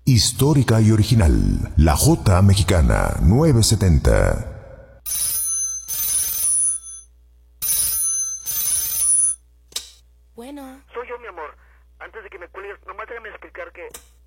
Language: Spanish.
Histórica y original. La J Mexicana 970. Bueno. Soy yo, mi amor. Antes de que me cuelgues, nomás déjame explicar que